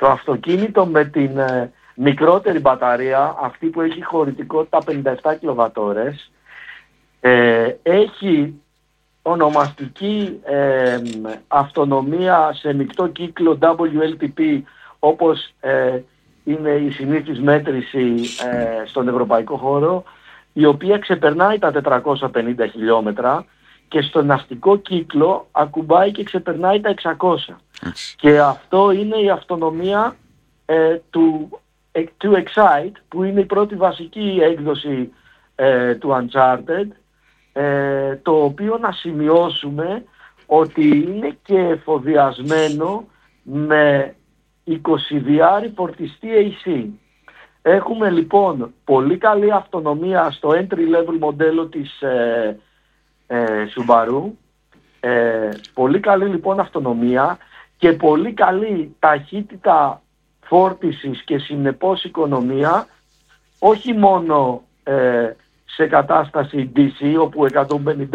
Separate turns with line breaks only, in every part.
Το αυτοκίνητο με την μικρότερη μπαταρία, αυτή που έχει χωρητικότητα 57 κιλοβατόρες, έχει ονομαστική αυτονομία σε μεικτό κύκλο WLTP, όπως είναι η συνήθις μέτρηση στον ευρωπαϊκό χώρο, η οποία ξεπερνάει τα 450 χιλιόμετρα και στον αστικό κύκλο ακουμπάει και ξεπερνάει τα 600. Και αυτό είναι η αυτονομία του Excite, που είναι η πρώτη βασική έκδοση του Uncharted, το οποίο να σημειώσουμε ότι είναι και εφοδιασμένο με 20 φορτιστή AC. Έχουμε λοιπόν πολύ καλή αυτονομία στο entry level μοντέλο της Subaru, πολύ καλή λοιπόν αυτονομία και πολύ καλή ταχύτητα φόρτισης και συνεπώς οικονομία, όχι μόνο σε κατάσταση DC, όπου 150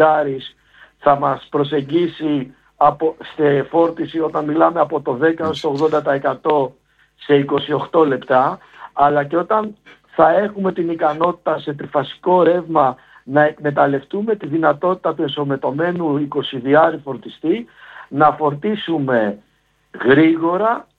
θα μας προσεγγίσει σε φόρτιση όταν μιλάμε από το 10% στο 80% σε 28 λεπτά, αλλά και όταν θα έχουμε την ικανότητα σε τριφασικό ρεύμα να εκμεταλλευτούμε τη δυνατότητα του εσωμετωμένου 20 φορτιστή, να φορτίσουμε γρήγορα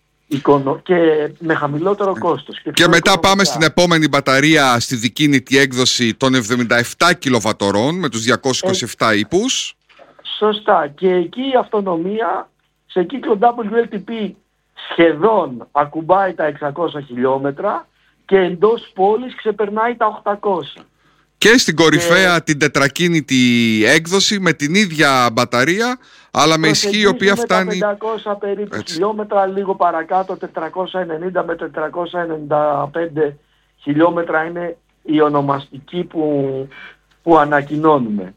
και με χαμηλότερο κόστος.
Και μετά πάμε στην επόμενη μπαταρία, στη δικίνητη έκδοση των 77 κιλοβατορών με τους 227 ύπους.
Σωστά. Και εκεί η αυτονομία σε κύκλο WLTP σχεδόν ακουμπάει τα 600 χιλιόμετρα και εντός πόλης ξεπερνάει τα 800.
Και στην κορυφαία την τετρακίνητη έκδοση με την ίδια μπαταρία, αλλά με ισχύ η οποία φτάνει...
τα 500 περίπου χιλιόμετρα, λίγο παρακάτω, 490 με 495 χιλιόμετρα είναι η ονομαστική που ανακοινώνουμε.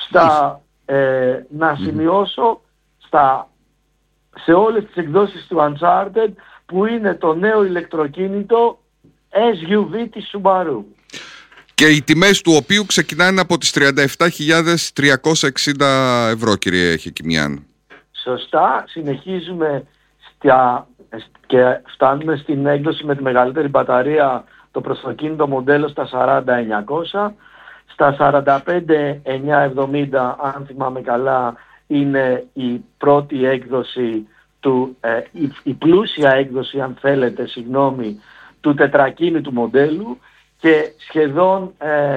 Να σημειώσω σε όλες τις εκδόσεις του Uncharted, που είναι το νέο ηλεκτροκίνητο SUV της Subaru.
Και οι τιμές του οποίου ξεκινάνε από τις 37.360 ευρώ, κύριε Χεκιμιάν.
Σωστά. Συνεχίζουμε και φτάνουμε στην έκδοση με τη μεγαλύτερη μπαταρία, το προστοκίνητο μοντέλο στα 40.900. Στα 45.970, αν θυμάμαι καλά, είναι η πρώτη έκδοση η πλούσια έκδοση, αν θέλετε, του τετρακίνητου μοντέλου, και σχεδόν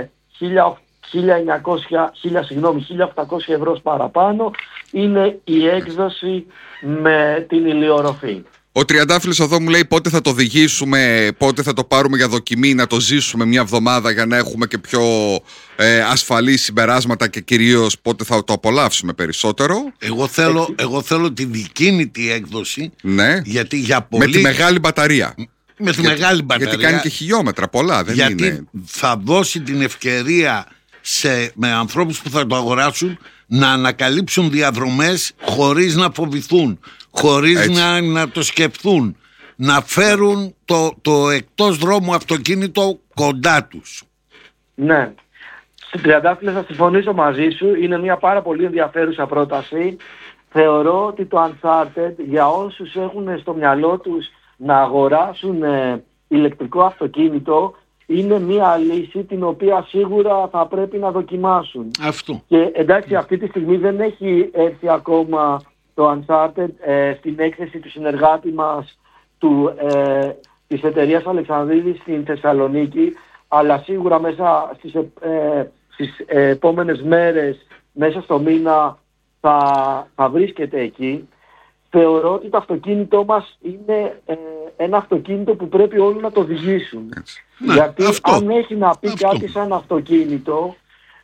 1.800 ευρώ παραπάνω είναι η έκδοση με την ηλιορροφή.
Ο Τριαντάφυλλος εδώ μου λέει πότε θα το οδηγήσουμε, πότε θα το πάρουμε για δοκιμή, να το ζήσουμε μια εβδομάδα για να έχουμε και πιο ασφαλή συμπεράσματα και κυρίως πότε θα το απολαύσουμε περισσότερο.
Εγώ θέλω τη δικίνητη έκδοση,
ναι,
γιατί για πολύ...
με τη μεγάλη μπαταρία.
Γιατί
κάνει και χιλιόμετρα πολλά, δεν
γιατί
είναι...
θα δώσει την ευκαιρία με ανθρώπους που θα το αγοράσουν να ανακαλύψουν διαδρομές χωρίς να φοβηθούν, χωρίς να το σκεφτούν, να φέρουν το εκτός δρόμου αυτοκίνητο κοντά τους.
Ναι. Στην Τριαντάφυλλε θα συμφωνήσω μαζί σου. Είναι μια πάρα πολύ ενδιαφέρουσα πρόταση. Θεωρώ ότι το Uncharted, για όσους έχουν στο μυαλό τους να αγοράσουν ηλεκτρικό αυτοκίνητο, είναι μια λύση την οποία σίγουρα θα πρέπει να δοκιμάσουν.
Αυτό.
Και εντάξει, αυτή τη στιγμή δεν έχει έρθει ακόμα το Uncharted στην έκθεση του συνεργάτη μας της εταιρείας Αλεξανδρίδης στην Θεσσαλονίκη, αλλά σίγουρα μέσα στις επόμενες μέρες, μέσα στο μήνα, θα βρίσκεται εκεί. Θεωρώ ότι το αυτοκίνητό μας είναι ένα αυτοκίνητο που πρέπει όλοι να το οδηγήσουν. Γιατί αν έχει να πει κάτι σαν αυτοκίνητο,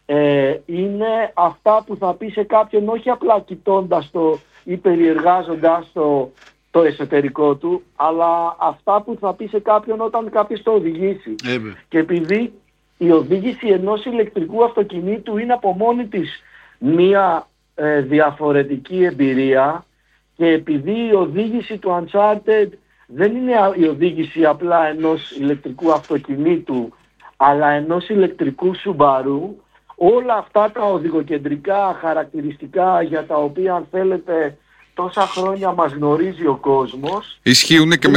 είναι αυτά που θα πει σε κάποιον, όχι απλά κοιτώντας το ή περιεργάζοντας το εσωτερικό του, αλλά αυτά που θα πει σε κάποιον όταν κάποιος το οδηγήσει. Και επειδή η οδήγηση ενός ηλεκτρικού αυτοκινήτου είναι από μόνη της μία διαφορετική εμπειρία, και επειδή η οδήγηση του Uncharted δεν είναι η οδήγηση απλά ενός ηλεκτρικού αυτοκινήτου, αλλά ενός ηλεκτρικού Subaru, όλα αυτά τα οδηγοκεντρικά χαρακτηριστικά για τα οποία, αν θέλετε, τόσα χρόνια μας γνωρίζει ο κόσμος,
ισχύουν και